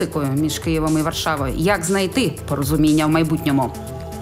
Між Києвом і Варшавою. Як знайти порозуміння в майбутньому?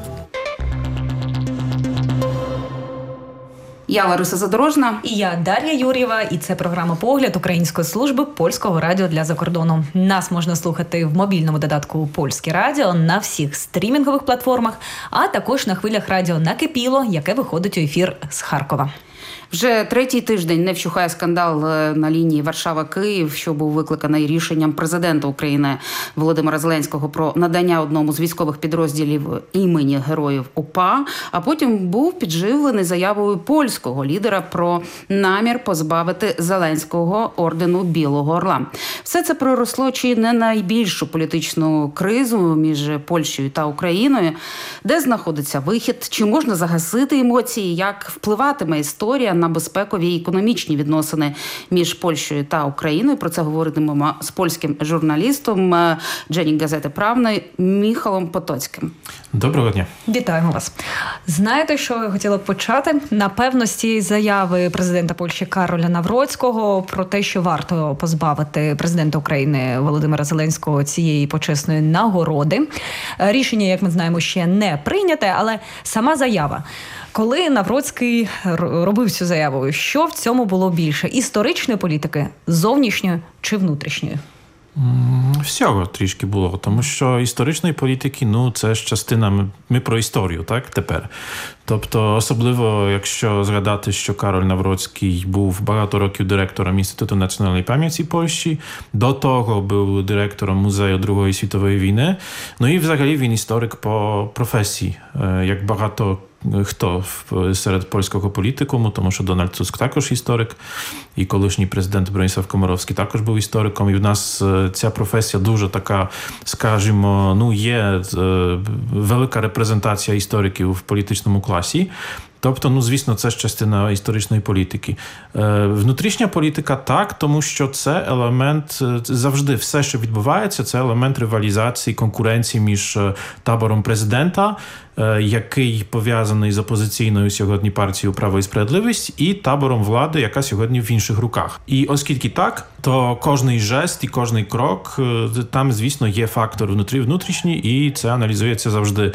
Я Лариса Задорожна. І я Дар'я Юр'єва. І це програма «Погляд» Української служби Польського радіо для закордону. Нас можна слухати в мобільному додатку «Польське радіо», на всіх стрімінгових платформах, а також на хвилях радіо «Накипіло», яке виходить у ефір з Харкова. Вже третій тиждень не вщухає скандал на лінії Варшава-Київ, що був викликаний рішенням президента України Володимира Зеленського про надання одному з військових підрозділів імені Героїв УПА, а потім був підживлений заявою польського лідера про намір позбавити Зеленського ордену Білого Орла. Все це проросло чи не найбільшу політичну кризу між Польщею та Україною, де знаходиться вихід, чи можна загасити емоції, як впливатиме історія на безпекові і економічні відносини між Польщею та Україною. Про це говоритимемо з польським журналістом Dziennik Gazety Prawnej Міхалом Потоцьким. Доброго дня. Вітаємо вас. Знаєте, що я хотіла б почати? Напевно, з цієї заяви президента Польщі Кароля Навроцького про те, що варто позбавити президента України Володимира Зеленського цієї почесної нагороди. Рішення, як ми знаємо, ще не прийняте, але сама заява. Коли Навроцький робив цю заяву, що в цьому було більше? Історичної політики, зовнішньої чи внутрішньої? Всього трішки було, тому що історичної політики, це ж частина, ми про історію, так, тепер. Тобто, особливо, якщо згадати, що Кароль Навроцький був багато років директором Інституту національної пам'яті Польщі, до того був директором музею Другої світової війни, і взагалі він історик по професії, як багато хто серед польського політикуму, тому що Дональд Туск також історик, і колишній президент Броніслав Комаровський також був істориком, і в нас ця професія дуже така, скажімо, є велика репрезентація істориків в політичному класі. Тобто, звісно, це ж частина історичної політики. Внутрішня політика так, тому що це елемент, завжди все, що відбувається, це елемент ривалізації, конкуренції між табором президента, який пов'язаний з опозиційною сьогодні партією «Право і справедливість», і табором влади, яка сьогодні в інших руках. І оскільки так, то кожний жест і кожний крок, там, звісно, є фактор внутрішній, і це аналізується завжди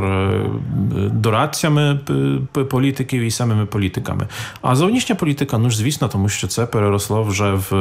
піар-дорадцями політиків і самими політиками. А зовнішня політика, звісно, тому що це переросло вже в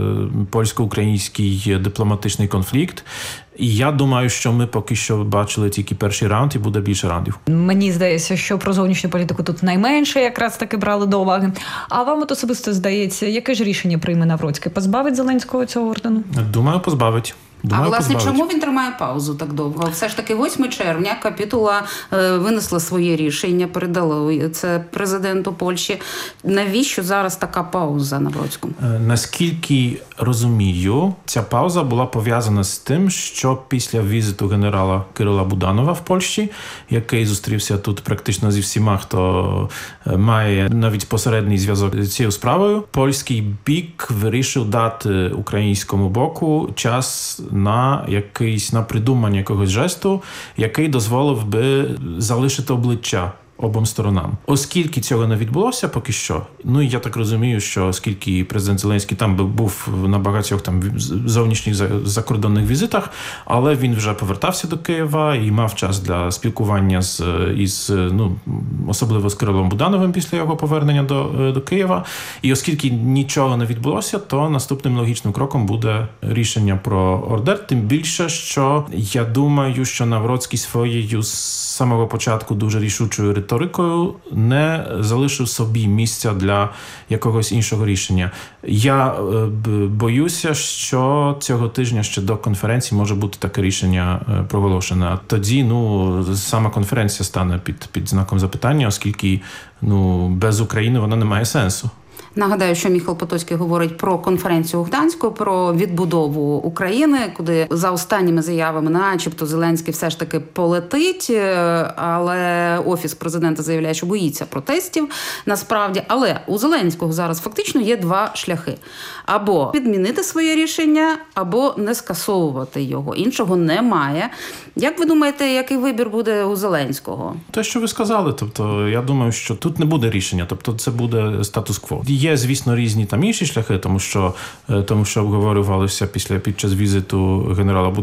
польсько-український дипломатичний конфлікт. І я думаю, що ми поки що бачили тільки перший раунд і буде більше раундів. Мені здається, що про зовнішню політику тут найменше якраз таки брали до уваги. А вам особисто здається, яке ж рішення прийме Навроцький? Позбавить Зеленського цього ордену? Думаю, позбавить. Власне, чому він тримає паузу так довго? Все ж таки 8 червня капітула винесла своє рішення, передало це президенту Польщі. Навіщо зараз така пауза Навроцькому? Наскільки розумію, ця пауза була пов'язана з тим, що після візиту генерала Кирила Буданова в Польщі, який зустрівся тут практично зі всіма, хто має навіть посередній зв'язок з цією справою, польський бік вирішив дати українському боку час на придумання якогось жесту, який дозволив би залишити обличчя обом сторонам. Оскільки цього не відбулося поки що, я так розумію, що оскільки президент Зеленський там був на багатьох зовнішніх закордонних візитах, але він вже повертався до Києва і мав час для спілкування особливо з Кирилом Будановим після його повернення до Києва. І оскільки нічого не відбулося, то наступним логічним кроком буде рішення про ордер. Тим більше, що я думаю, що Навроцький своєю з самого початку дуже рішучою риторикою не залишив собі місця для якогось іншого рішення. Я боюся, що цього тижня ще до конференції може бути таке рішення проголошене. А тоді, сама конференція стане під знаком запитання, оскільки, без України вона не має сенсу. Нагадаю, що Міхал Потоцький говорить про конференцію у Гданську, про відбудову України, куди за останніми заявами начебто Зеленський все ж таки полетить, але Офіс президента заявляє, що боїться протестів насправді. Але у Зеленського зараз фактично є два шляхи. Або відмінити своє рішення, або не скасовувати його. Іншого немає. Як ви думаєте, який вибір буде у Зеленського? Те, що ви сказали, тобто я думаю, що тут не буде рішення, тобто це буде статус-кво. Є, звісно, різні там інші шляхи, тому що обговорювалося під час візиту генерала